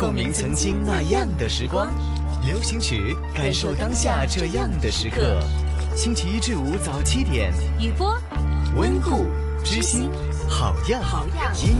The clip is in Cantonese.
共鸣曾经那样的时光。流行曲，感受当下这样的时刻。星期一至五早7点， 雨波， 温故知新，好样。